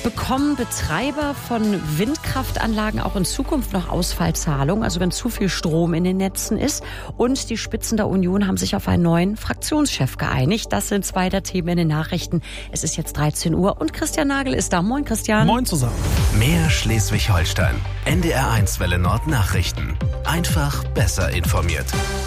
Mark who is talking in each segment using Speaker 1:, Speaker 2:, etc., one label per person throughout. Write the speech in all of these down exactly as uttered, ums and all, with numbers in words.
Speaker 1: Bekommen Betreiber von Windkraftanlagen auch in Zukunft noch Ausfallzahlungen, also wenn zu viel Strom in den Netzen ist? Und die Spitzen der Union haben sich auf einen neuen Fraktionschef geeinigt. Das sind zwei der Themen in den Nachrichten. Es ist jetzt dreizehn Uhr und Christian Nagel ist da. Moin Christian.
Speaker 2: Moin zusammen.
Speaker 3: Mehr Schleswig-Holstein. N D R eins Welle Nord Nachrichten. Einfach besser informiert.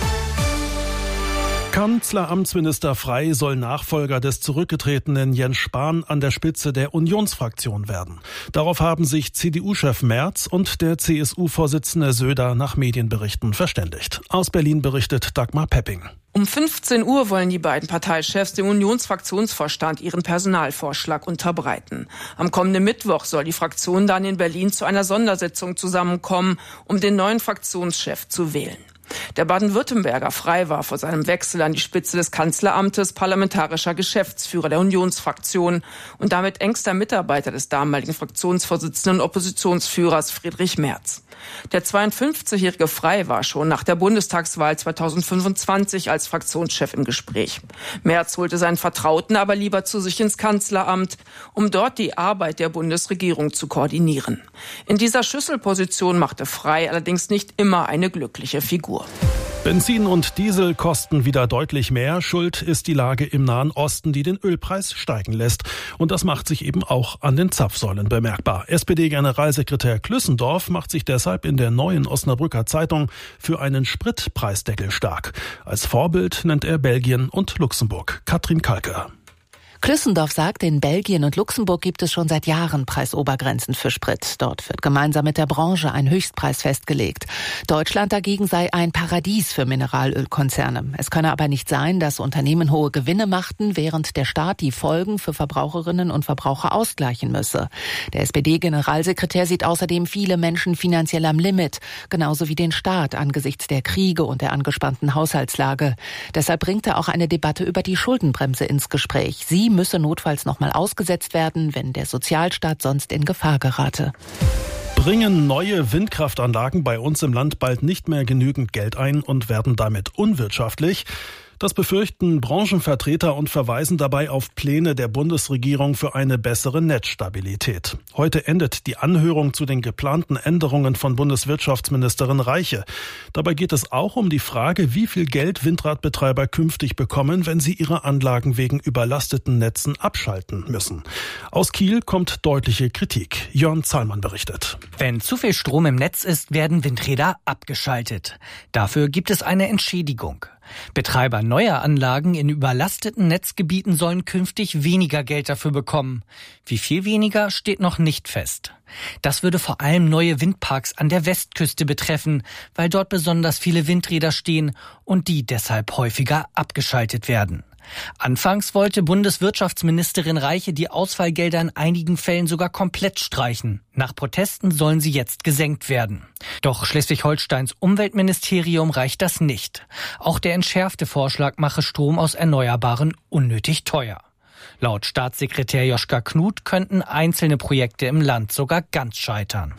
Speaker 2: Kanzleramtsminister Frey soll Nachfolger des zurückgetretenen Jens Spahn an der Spitze der Unionsfraktion werden. Darauf haben sich C D U-Chef Merz und der C S U-Vorsitzende Söder nach Medienberichten verständigt. Aus Berlin berichtet Dagmar Pepping.
Speaker 4: Um fünfzehn Uhr wollen die beiden Parteichefs dem Unionsfraktionsvorstand ihren Personalvorschlag unterbreiten. Am kommenden Mittwoch soll die Fraktion dann in Berlin zu einer Sondersitzung zusammenkommen, um den neuen Fraktionschef zu wählen. Der Baden-Württemberger Frey war vor seinem Wechsel an die Spitze des Kanzleramtes parlamentarischer Geschäftsführer der Unionsfraktion und damit engster Mitarbeiter des damaligen Fraktionsvorsitzenden und Oppositionsführers Friedrich Merz. Der zweiundfünfzigjährige Frey war schon nach der Bundestagswahl zweitausendfünfundzwanzig als Fraktionschef im Gespräch. Merz holte seinen Vertrauten aber lieber zu sich ins Kanzleramt, um dort die Arbeit der Bundesregierung zu koordinieren. In dieser Schlüsselposition machte Frey allerdings nicht immer eine glückliche Figur.
Speaker 2: Benzin und Diesel kosten wieder deutlich mehr. Schuld ist die Lage im Nahen Osten, die den Ölpreis steigen lässt. Und das macht sich eben auch an den Zapfsäulen bemerkbar. S P D-Generalsekretär Klüssendorf macht sich deshalb in der neuen Osnabrücker Zeitung für einen Spritpreisdeckel stark. Als Vorbild nennt er Belgien und Luxemburg. Katrin Kalke.
Speaker 5: Klüssendorf sagt, in Belgien und Luxemburg gibt es schon seit Jahren Preisobergrenzen für Sprit. Dort wird gemeinsam mit der Branche ein Höchstpreis festgelegt. Deutschland dagegen sei ein Paradies für Mineralölkonzerne. Es könne aber nicht sein, dass Unternehmen hohe Gewinne machten, während der Staat die Folgen für Verbraucherinnen und Verbraucher ausgleichen müsse. Der S P D-Generalsekretär sieht außerdem viele Menschen finanziell am Limit, genauso wie den Staat angesichts der Kriege und der angespannten Haushaltslage. Deshalb bringt er auch eine Debatte über die Schuldenbremse ins Gespräch. Sie müsse notfalls nochmal ausgesetzt werden, wenn der Sozialstaat sonst in Gefahr gerate.
Speaker 2: Bringen neue Windkraftanlagen bei uns im Land bald nicht mehr genügend Geld ein und werden damit unwirtschaftlich? Das befürchten Branchenvertreter und verweisen dabei auf Pläne der Bundesregierung für eine bessere Netzstabilität. Heute endet die Anhörung zu den geplanten Änderungen von Bundeswirtschaftsministerin Reiche. Dabei geht es auch um die Frage, wie viel Geld Windradbetreiber künftig bekommen, wenn sie ihre Anlagen wegen überlasteten Netzen abschalten müssen. Aus Kiel kommt deutliche Kritik. Jörn Zahlmann berichtet.
Speaker 6: Wenn zu viel Strom im Netz ist, werden Windräder abgeschaltet. Dafür gibt es eine Entschädigung. Betreiber neuer Anlagen in überlasteten Netzgebieten sollen künftig weniger Geld dafür bekommen. Wie viel weniger, steht noch nicht fest. Das würde vor allem neue Windparks an der Westküste betreffen, weil dort besonders viele Windräder stehen und die deshalb häufiger abgeschaltet werden. Anfangs wollte Bundeswirtschaftsministerin Reiche die Ausfallgelder in einigen Fällen sogar komplett streichen. Nach Protesten sollen sie jetzt gesenkt werden. Doch Schleswig-Holsteins Umweltministerium reicht das nicht. Auch der entschärfte Vorschlag mache Strom aus Erneuerbaren unnötig teuer. Laut Staatssekretär Joschka Knut könnten einzelne Projekte im Land sogar ganz scheitern.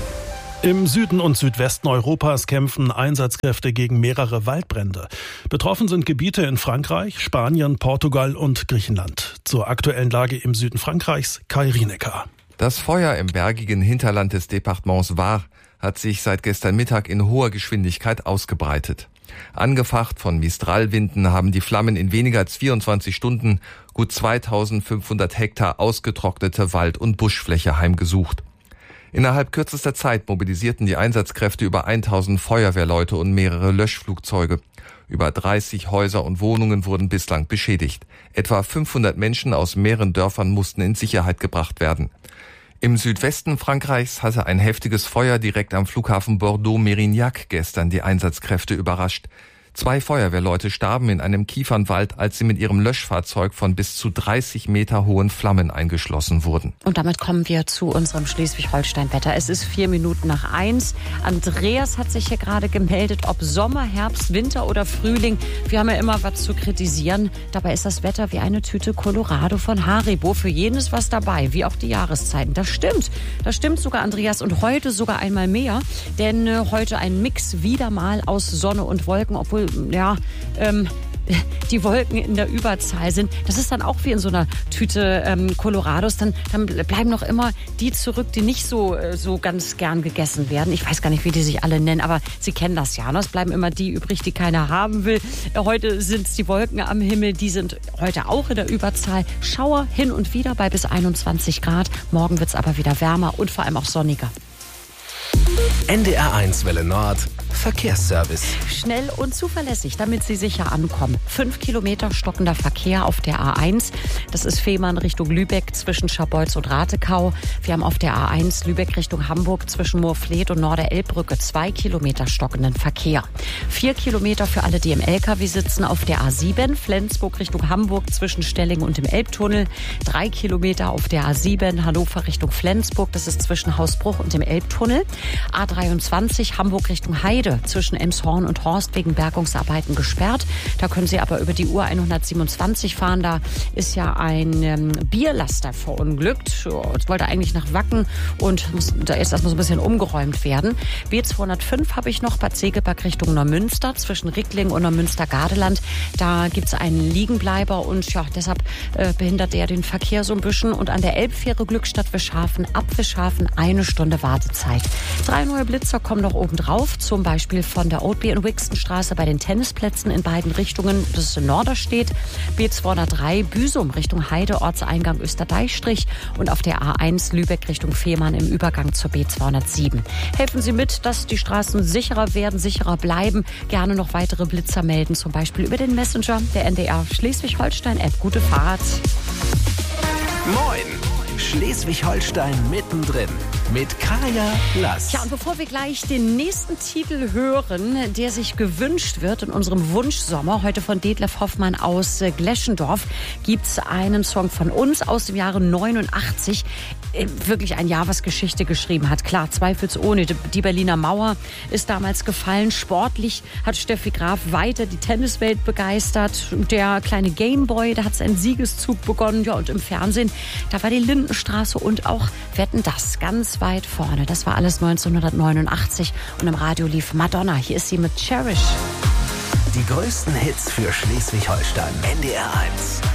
Speaker 2: Im Süden und Südwesten Europas kämpfen Einsatzkräfte gegen mehrere Waldbrände. Betroffen sind Gebiete in Frankreich, Spanien, Portugal und Griechenland. Zur aktuellen Lage im Süden Frankreichs, Kai Rienecker.
Speaker 7: Das Feuer im bergigen Hinterland des Departements Var hat sich seit gestern Mittag in hoher Geschwindigkeit ausgebreitet. Angefacht von Mistralwinden haben die Flammen in weniger als vierundzwanzig Stunden gut zweitausendfünfhundert Hektar ausgetrocknete Wald- und Buschfläche heimgesucht. Innerhalb kürzester Zeit mobilisierten die Einsatzkräfte über tausend Feuerwehrleute und mehrere Löschflugzeuge. Über dreißig Häuser und Wohnungen wurden bislang beschädigt. Etwa fünfhundert Menschen aus mehreren Dörfern mussten in Sicherheit gebracht werden. Im Südwesten Frankreichs hatte ein heftiges Feuer direkt am Flughafen Bordeaux-Mérignac gestern die Einsatzkräfte überrascht. Zwei Feuerwehrleute starben in einem Kiefernwald, als sie mit ihrem Löschfahrzeug von bis zu dreißig Meter hohen Flammen eingeschlossen wurden.
Speaker 1: Und damit kommen wir zu unserem Schleswig-Holstein-Wetter. Es ist vier Minuten nach eins. Andreas hat sich hier gerade gemeldet, ob Sommer, Herbst, Winter oder Frühling. Wir haben ja immer was zu kritisieren. Dabei ist das Wetter wie eine Tüte Colorado von Haribo. Für jeden ist was dabei, wie auch die Jahreszeiten. Das stimmt. Das stimmt sogar, Andreas. Und heute sogar einmal mehr. Denn äh, heute ein Mix wieder mal aus Sonne und Wolken. Obwohl, ja, ähm, die Wolken in der Überzahl sind. Das ist dann auch wie in so einer Tüte ähm, Colorados. Dann, dann bleiben noch immer die zurück, die nicht so, so ganz gern gegessen werden. Ich weiß gar nicht, wie die sich alle nennen, aber Sie kennen das ja. Ne? Es bleiben immer die übrig, die keiner haben will. Heute sind es die Wolken am Himmel. Die sind heute auch in der Überzahl. Schauer hin und wieder bei bis einundzwanzig Grad. Morgen wird es aber wieder wärmer und vor allem auch sonniger.
Speaker 3: N D R eins Welle Nord Verkehrsservice.
Speaker 1: Schnell und zuverlässig, damit Sie sicher ankommen. Fünf Kilometer stockender Verkehr auf der A eins. Das ist Fehmarn Richtung Lübeck zwischen Scharbeutz und Ratekau. Wir haben auf der A eins Lübeck Richtung Hamburg zwischen Moorfleet und Norderelbbrücke zwei Kilometer stockenden Verkehr. Vier Kilometer für alle, die im L K W sitzen auf der A sieben. Flensburg Richtung Hamburg zwischen Stelling und dem Elbtunnel. Drei Kilometer auf der A sieben. Hannover Richtung Flensburg. Das ist zwischen Hausbruch und dem Elbtunnel. A dreiundzwanzig Hamburg Richtung Heide zwischen Elmshorn und Horst wegen Bergungsarbeiten gesperrt. Da können Sie aber über die Uhr hundertsiebenundzwanzig fahren. Da ist ja ein ähm, Bierlaster verunglückt. Jetzt wollte eigentlich nach Wacken und muss, da ist erstmal so ein bisschen umgeräumt werden. B zweihundertfünf habe ich noch, Bad Segeberg Richtung Neumünster zwischen Rickling und Neumünster-Gardeland. Da gibt es einen Liegenbleiber und ja, deshalb äh, behindert er den Verkehr so ein bisschen. Und an der Elbfähre Glückstadt Wischhafen, ab Wischhafen eine Stunde Wartezeit. Drei neue Blitzer kommen noch oben drauf, zum Beispiel Beispiel von der Oldby- und Wixtonstraße bei den Tennisplätzen in beiden Richtungen. Das ist in Norderstedt. B zweihundertdrei Büsum Richtung Heide, Ortseingang Österdeichstrich. Und auf der A eins Lübeck Richtung Fehmarn im Übergang zur B zweihundertsieben. Helfen Sie mit, dass die Straßen sicherer werden, sicherer bleiben. Gerne noch weitere Blitzer melden, zum Beispiel über den Messenger der N D R Schleswig-Holstein-App. Gute Fahrt.
Speaker 3: Moin! Schleswig-Holstein mittendrin mit Kaya Lass.
Speaker 1: Ja, und bevor wir gleich den nächsten Titel hören, der sich gewünscht wird in unserem Wunschsommer, heute von Detlef Hoffmann aus Gleschendorf, gibt's einen Song von uns aus dem Jahre neunundachtzig. Wirklich ein Jahr, was Geschichte geschrieben hat. Klar, zweifelsohne. Die Berliner Mauer ist damals gefallen. Sportlich hat Steffi Graf weiter die Tenniswelt begeistert. Der kleine Gameboy, da hat seinen Siegeszug begonnen. Ja, und im Fernsehen, da war die Lindenstraße und auch Wetten, das ganz weit vorne. Das war alles neunzehnhundertneunundachtzig und im Radio lief Madonna. Hier ist sie mit Cherish.
Speaker 3: Die größten Hits für Schleswig-Holstein. N D R eins.